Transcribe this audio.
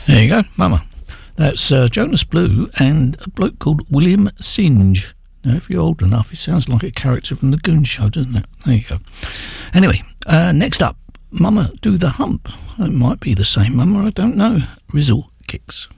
There you go, Mama. That's Jonas Blue and a bloke called William Singe. Now, if you're old enough, it sounds like a character from the Goon Show, doesn't it? There you go. Anyway, next up, Mama Do the Hump. It might be the same Mama, I don't know. Rizzle Kicks.